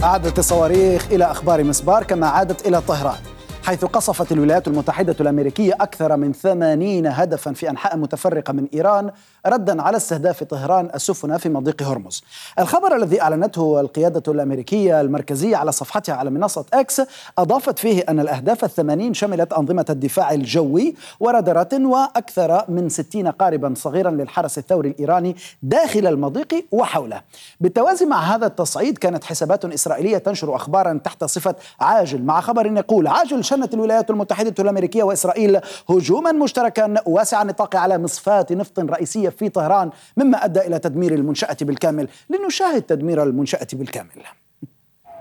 عادت الصواريخ إلى أخبار مسبار كما عادت إلى طهران، حيث قصفت الولايات المتحدة الأمريكية أكثر من 80 هدفا في أنحاء متفرقة من إيران ردا على استهداف طهران السفن في مضيق هرمز. الخبر الذي أعلنته القيادة الأمريكية المركزية على صفحتها على منصة إكس أضافت فيه أن الأهداف 80 شملت أنظمة الدفاع الجوي ورادارات وأكثر من 60 قاربا صغيرا للحرس الثوري الإيراني داخل المضيق وحوله. بالتوازي مع هذا التصعيد كانت حسابات إسرائيلية تنشر أخبارا تحت صفة عاجل، مع خبر يقول: عاجل، شنت الولايات المتحدة الأمريكية وإسرائيل هجوما مشتركا واسع النطاق على مصفاة نفط رئيسية في طهران، مما أدى إلى تدمير المنشأة بالكامل. لنشاهد تدمير المنشأة بالكامل.